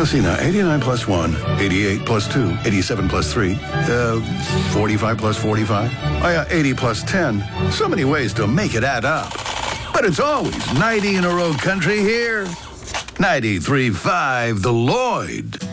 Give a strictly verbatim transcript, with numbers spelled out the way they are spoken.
Let's see now. eighty-nine plus one, eighty-eight plus two, eighty-seven plus three, uh, forty-five plus forty-five. Oh, yeah, eighty plus ten. So many ways to make it add up. But it's always ninety in a row country here. ninety-three point five The Lloyd.